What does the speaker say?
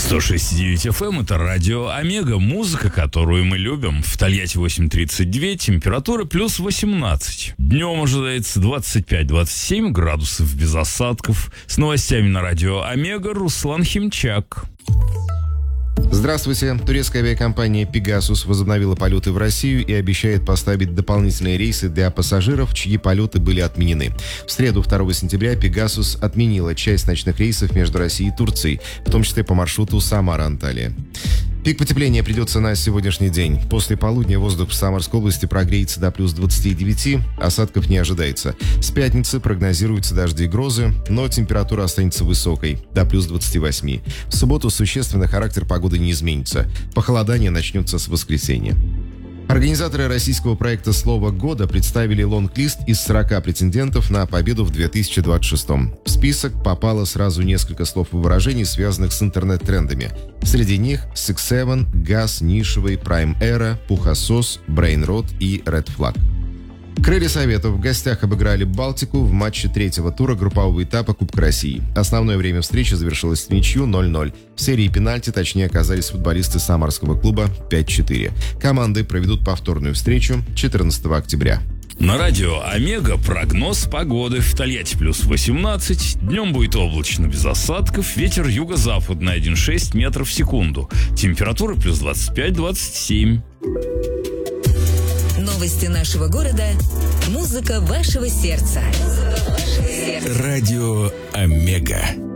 106.9 FM — это радио Омега, музыка, которую мы любим. В Тольятти 8:32, температура плюс 18. Днем ожидается 25-27 градусов без осадков. С новостями на радио Омега Руслан Химчак. Здравствуйте. Турецкая авиакомпания «Пегасус» возобновила полеты в Россию и обещает поставить дополнительные рейсы для пассажиров, чьи полеты были отменены. В среду, 2 сентября, «Пегасус» отменила часть ночных рейсов между Россией и Турцией, в том числе по маршруту Самара-Анталия. Пик потепления придется на сегодняшний день. После полудня воздух в Самарской области прогреется до плюс 29, осадков не ожидается. С пятницы прогнозируются дожди и грозы, но температура останется высокой, до плюс 28. В субботу существенно характер погоды не изменится. Похолодание начнется с воскресенья. Организаторы российского проекта «Слово года» представили лонг-лист из 40 претендентов на победу в 2026-м. В список попало сразу несколько слов и выражений, связанных с интернет-трендами. Среди них Six Seven, Газ, Нишевый, Prime Era, Пухосос, Brain Rot и Red Flag. Крылья Советов в гостях обыграли Балтику в матче третьего тура группового этапа Кубка России. Основное время встречи завершилось в ничью 0-0. В серии пенальти точнее оказались футболисты самарского клуба 5-4. Команды проведут повторную встречу 14 октября. На радио Омега прогноз погоды. В Тольятти плюс 18. Днем будет облачно без осадков. Ветер юго-западный 1,6 метров в секунду. Температура плюс 25-27. Новости нашего города. Музыка вашего сердца. Радио Омега.